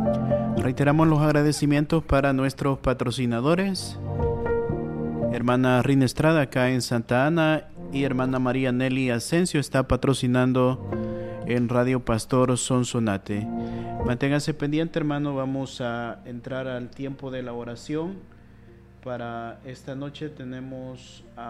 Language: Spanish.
Reiteramos los agradecimientos para nuestros patrocinadores. Hermana Rina Estrada acá en Santa Ana y hermana María Nelly Asensio está patrocinando en Radio Pastor Sonsonate. Manténgase pendiente, hermano, vamos a entrar al tiempo de la oración. Para esta noche tenemos a